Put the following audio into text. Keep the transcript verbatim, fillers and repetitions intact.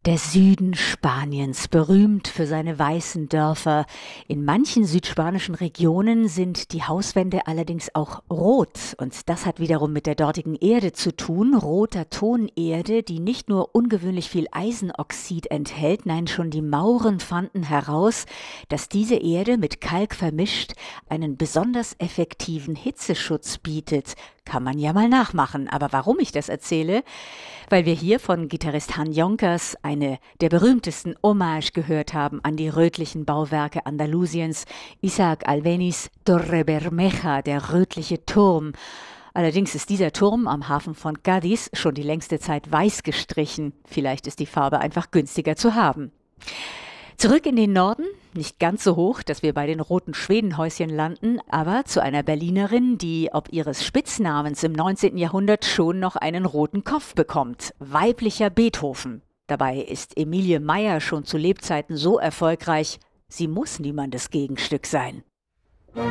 Der Süden Spaniens, berühmt für seine weißen Dörfer. In manchen südspanischen Regionen sind die Hauswände allerdings auch rot. Und das hat wiederum mit der dortigen Erde zu tun. Roter Tonerde, die nicht nur ungewöhnlich viel Eisenoxid enthält, nein, schon die Mauren fanden heraus, dass diese Erde mit Kalk vermischt einen besonders effektiven Hitzeschutz bietet. Kann man ja mal nachmachen. Aber warum ich das erzähle? Weil wir hier von Gitarrist Han Jonkers eine der berühmtesten Hommage gehört haben an die rötlichen Bauwerke Andalusiens, Isaac Albéniz Torre Bermeja, der rötliche Turm. Allerdings ist dieser Turm am Hafen von Cádiz schon die längste Zeit weiß gestrichen. Vielleicht ist die Farbe einfach günstiger zu haben. Zurück in den Norden, nicht ganz so hoch, dass wir bei den roten Schwedenhäuschen landen, aber zu einer Berlinerin, die ob ihres Spitznamens im neunzehnten Jahrhundert schon noch einen roten Kopf bekommt. Weiblicher Beethoven. Dabei ist Emilie Meyer schon zu Lebzeiten so erfolgreich, sie muss niemandes Gegenstück sein.